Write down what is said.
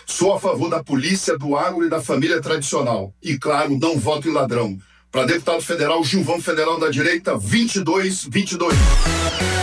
Sou a favor da polícia, do agro e da família tradicional. E, claro, não voto em ladrão. Para deputado federal, Gilvão Federal da Direita, 2222.